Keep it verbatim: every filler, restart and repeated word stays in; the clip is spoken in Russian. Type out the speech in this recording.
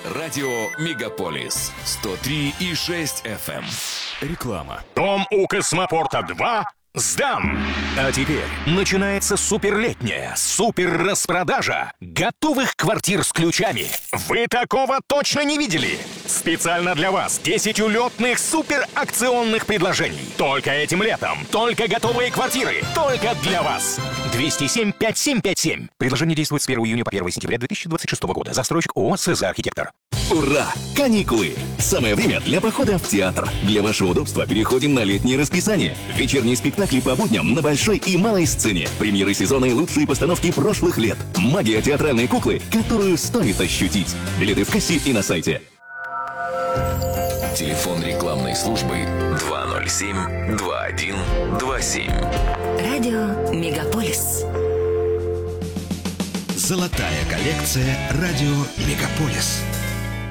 Радио Мегаполис сто три и шесть эф эм. Реклама. Дом у Космопорта два сдан. А теперь начинается суперлетняя супер-распродажа готовых квартир с ключами. Вы такого точно не видели? Специально для вас десять улетных суперакционных предложений. Только этим летом. Только готовые квартиры. Только для вас. двести семь пятьдесят семь пятьдесят семь. Предложение действует с первого июня по первое сентября две тысячи двадцать шестого года. Застройщик ООО «СЗ Архитектор». Ура! Каникулы! Самое время для похода в театр. Для вашего удобства переходим на летнее расписание. Вечерние спектакли по будням на большой и малой сцене. Премьеры сезона и лучшие постановки прошлых лет. Магия театральной куклы, которую стоит ощутить. Билеты в кассе и на сайте. Телефон рекламной службы два ноль семь два один два семь. Радио Мегаполис. Золотая коллекция «Радио Мегаполис».